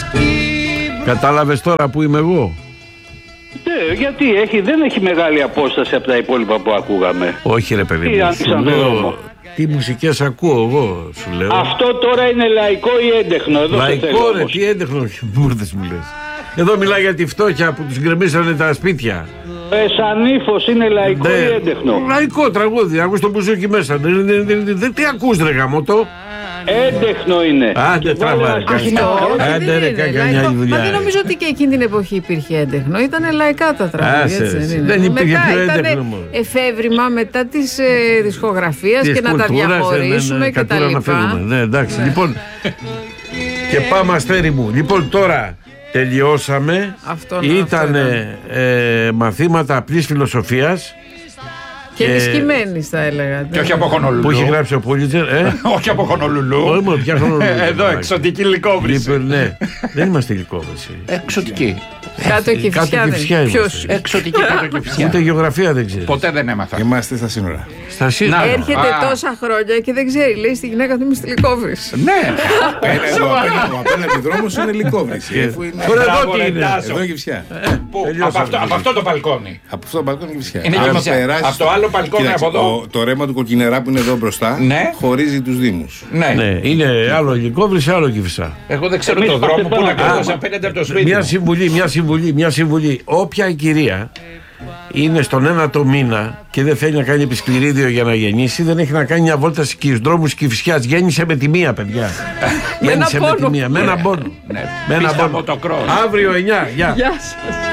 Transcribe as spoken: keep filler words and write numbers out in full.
Κατάλαβες τώρα που είμαι εγώ? Ναι, γιατί έχει, δεν έχει μεγάλη απόσταση από τα υπόλοιπα που ακούγαμε. Όχι ρε παιδί μου, σου λέω τι μουσικές ακούω εγώ, σου λέω. Αυτό τώρα είναι λαϊκό ή έντεχνο? Εδώ λαϊκό ρε, τι έντεχνο, μπουρδες μου λες. Εδώ μιλάει για τη φτώχεια που τους γκρεμίσανε τα σπίτια. Ε, σαν ύφος είναι λαϊκό ναι. ή έντεχνο? Λαϊκό τραγούδι, ακούς το μπουζούκι μέσα. Δεν τι ακούς ρε γαμώτο? Έντεχνο είναι. Άντε τραβάει. Άντε ρε κακανιά η δουλειά. Μα δεν νομίζω ότι και εκείνη την εποχή υπήρχε έντεχνο. Ήτανε λαϊκά τα τραγούδια. Δεν υπήρχε πιο έντεχνο. Εφεύρημα μετά της δισκογραφίας και να τα διαχωρίσουμε και τα λοιπά. Ναι, εντάξει. Λοιπόν, και πάμε αστέρι μου. Λοιπόν τώρα τελειώσαμε. Ήτανε μαθήματα απλής φιλοσοφίας. Και ενισχυμένης θα έλεγα. Και όχι από Χονολουλού. Που έχει γράψει ο Πούλιτσερ. Όχι από Χονολουλού. Όχι μόνο πια Χονολουλού. Εδώ εξωτική λυκόβρηση. Ναι, δεν είμαστε λυκόβρηση. Εξωτική. Κάτω Κηφισιά. Ποιος? Εξωτική κάτω Κηφισιά. Ούτε γεωγραφία δεν ξέρει. Ποτέ δεν έμαθα. Είμαστε στα σύνορα. Στα σύνορα. Έρχεται τόσα χρόνια και δεν ξέρει. Λέει στη γυναίκα του είμαι στη λυκόβρηση. Ναι. Ο απέναντι δρόμος είναι λυκόβρηση. Τώρα εδώ τι είναι? Εδώ είναι Κηφισιά. Από αυτό το μπαλκόνι. Από αυτό το μπαλκόνι Κηφισιά. Από το άλλο μπαλκόνι από εδώ. Το ρέμα του Κοκκινερά που είναι εδώ μπροστά χωρίζει τους δήμους. Ναι, είναι άλλο λυκόβρηση, άλλο Κηφισιά. Εγώ δεν ξέρω τον δρόμο που να κάνω απέναντι από το σπίτι. Μια συμβουλή, μια συμβουλή, μια συμβουλή. Όποια η κυρία είναι στον ένατο μήνα και δεν θέλει να κάνει επισκληρίδιο για να γεννήσει, δεν έχει να κάνει μια βόλτα στους δρόμους Κηφισιάς. Γέννησε με τη μία, παιδιά. Γέννησε με τη μία. Με ένα πόνο. Με ένα πόνο. Αύριο εννιά. Γεια. Γεια σας.